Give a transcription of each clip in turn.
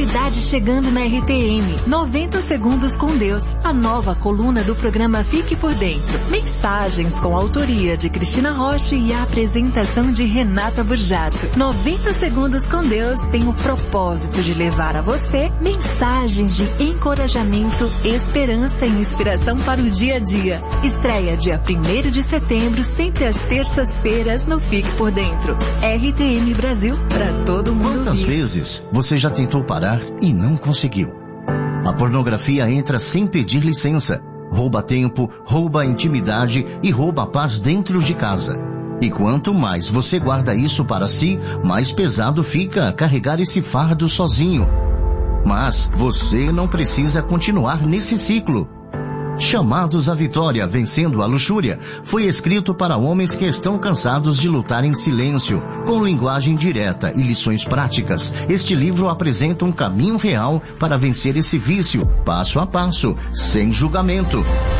Novidade chegando na RTM. 90 Segundos com Deus. A nova coluna do programa Fique por Dentro. Mensagens com a autoria de Cristina Rocha e a apresentação de Renata Burjato. 90 Segundos com Deus tem o propósito de levar a você mensagens de encorajamento, esperança e inspiração para o dia a dia. Estreia dia 1º de setembro, sempre às terças-feiras no Fique por Dentro. RTM Brasil, para todo mundo. Quantas vezes você já tentou parar e não conseguiu? A pornografia entra sem pedir licença, rouba tempo, rouba a intimidade e rouba a paz dentro de casa. E quanto mais você guarda isso para si, mais pesado fica carregar esse fardo sozinho. Mas você não precisa continuar nesse ciclo. Chamados à Vitória, Vencendo a Luxúria, foi escrito para homens que estão cansados de lutar em silêncio, com linguagem direta e lições práticas. Este livro apresenta um caminho real para vencer esse vício, passo a passo, sem julgamento.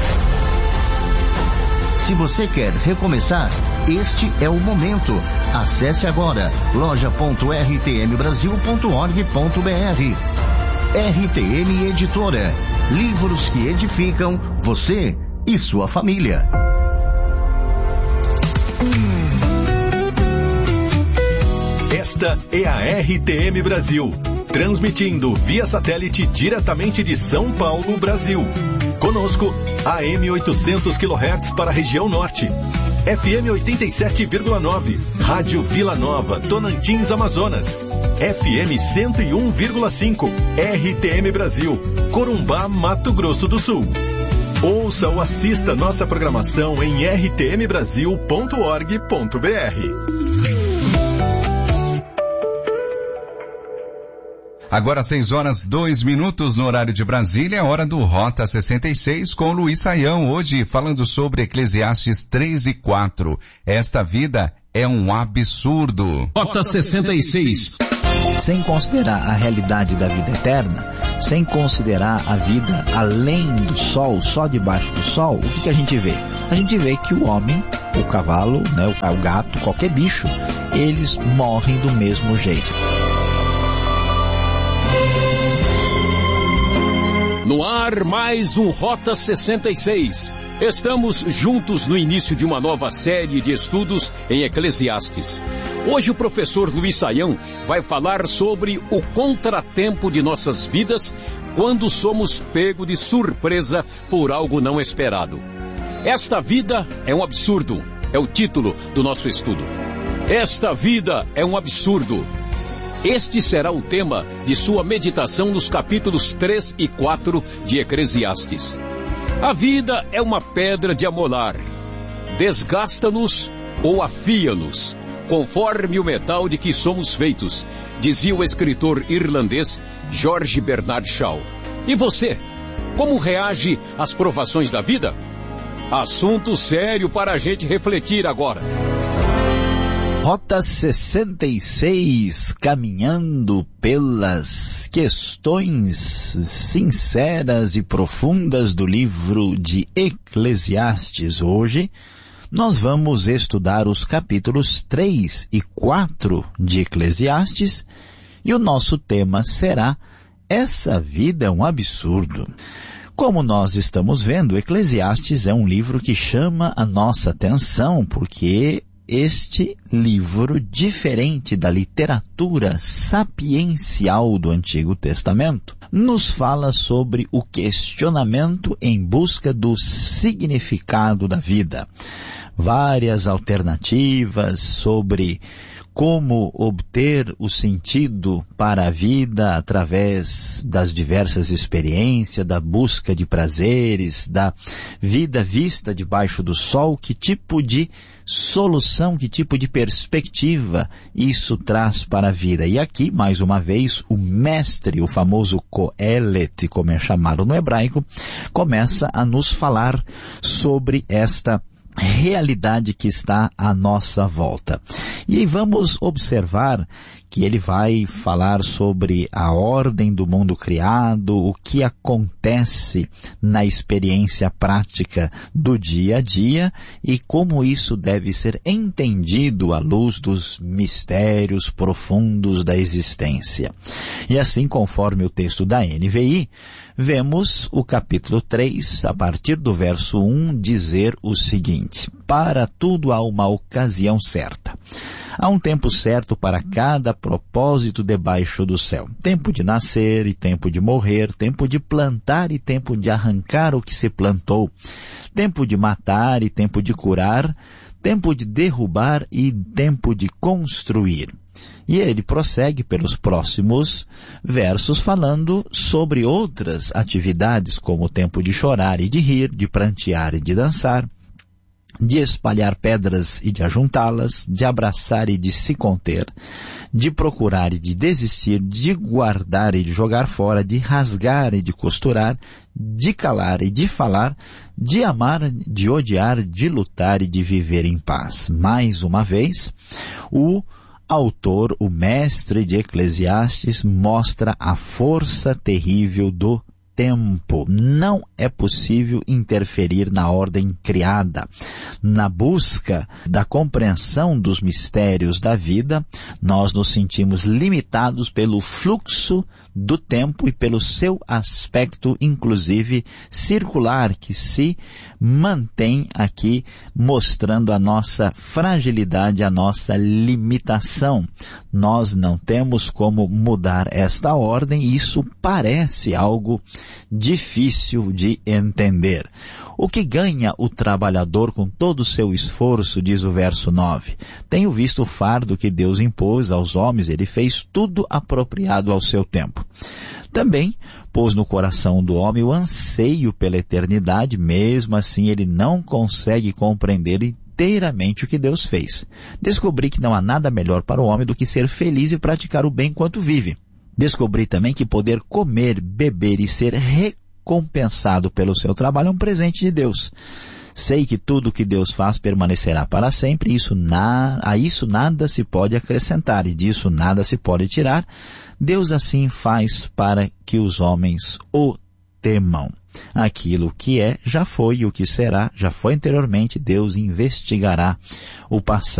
Se você quer recomeçar, este é o momento. Acesse agora loja.rtmbrasil.org.br. RTM Editora. Livros que edificam você e sua família. Esta é a RTM Brasil, transmitindo via satélite diretamente de São Paulo, Brasil. Conosco, AM 800 kHz para a região norte. FM 87,9, Rádio Vila Nova, Tonantins, Amazonas. FM 101,5, RTM Brasil, Corumbá, Mato Grosso do Sul. Ouça ou assista nossa programação em rtmbrasil.org.br. Agora 6h02 no horário de Brasília, hora do Rota 66 com Luiz Saião, hoje falando sobre Eclesiastes 3 e 4. Esta vida é um absurdo. Rota 66. Sem considerar a realidade da vida eterna, sem considerar a vida além do sol, só debaixo do sol, o que a gente vê? A gente vê que o homem, o cavalo, né, o gato, qualquer bicho, eles morrem do mesmo jeito. No ar, mais um Rota 66. Estamos juntos no início de uma nova série de estudos em Eclesiastes. Hoje o professor Luiz Saião vai falar sobre o contratempo de nossas vidas quando somos pegos de surpresa por algo não esperado. Esta vida é um absurdo, é o título do nosso estudo. Esta vida é um absurdo. Este será o tema de sua meditação nos capítulos 3 e 4 de Eclesiastes. A vida é uma pedra de amolar. Desgasta-nos ou afia-nos, conforme o metal de que somos feitos, dizia o escritor irlandês George Bernard Shaw. E você, como reage às provações da vida? Assunto sério para a gente refletir agora. Rota 66, caminhando pelas questões sinceras e profundas do livro de Eclesiastes. Hoje, nós vamos estudar os capítulos 3 e 4 de Eclesiastes e o nosso tema será: essa vida é um absurdo. Como nós estamos vendo, Eclesiastes é um livro que chama a nossa atenção porque este livro, diferente da literatura sapiencial do Antigo Testamento, nos fala sobre o questionamento em busca do significado da vida. Várias alternativas sobre como obter o sentido para a vida através das diversas experiências, da busca de prazeres, da vida vista debaixo do sol, que tipo de solução, que tipo de perspectiva isso traz para a vida. E aqui, mais uma vez, o mestre, o famoso Coelet, como é chamado no hebraico, começa a nos falar sobre esta realidade que está à nossa volta. E aí vamos observar que ele vai falar sobre a ordem do mundo criado, o que acontece na experiência prática do dia a dia e como isso deve ser entendido à luz dos mistérios profundos da existência. E assim, conforme o texto da NVI, vemos o capítulo 3, a partir do verso 1, dizer o seguinte: para tudo há uma ocasião certa. Há um tempo certo para cada propósito debaixo do céu. Tempo de nascer e tempo de morrer, tempo de plantar e tempo de arrancar o que se plantou, tempo de matar e tempo de curar, tempo de derrubar e tempo de construir. E ele prossegue pelos próximos versos falando sobre outras atividades, como o tempo de chorar e de rir, de prantear e de dançar, de espalhar pedras e de ajuntá-las, de abraçar e de se conter, de procurar e de desistir, de guardar e de jogar fora, de rasgar e de costurar, de calar e de falar, de amar, de odiar, de lutar e de viver em paz. Mais uma vez, o autor, o mestre de Eclesiastes, mostra a força terrível do tempo. Não é possível interferir na ordem criada. Na busca da compreensão dos mistérios da vida, nós nos sentimos limitados pelo fluxo do tempo e pelo seu aspecto, inclusive, circular, que se mantém aqui mostrando a nossa fragilidade, a nossa limitação. Nós não temos como mudar esta ordem e isso parece algo difícil de entender. O que ganha o trabalhador com todo o seu esforço, diz o verso 9. Tenho visto o fardo que Deus impôs aos homens, ele fez tudo apropriado ao seu tempo. Também pôs no coração do homem o anseio pela eternidade, mesmo assim ele não consegue compreender inteiramente o que Deus fez. Descobri que não há nada melhor para o homem do que ser feliz e praticar o bem enquanto vive. Descobri também que poder comer, beber e ser recompensado pelo seu trabalho é um presente de Deus. Sei que tudo que Deus faz permanecerá para sempre, a isso nada se pode acrescentar e disso nada se pode tirar. Deus assim faz para que os homens o temam. Aquilo que é, já foi, e o que será, já foi anteriormente. Deus investigará o passado.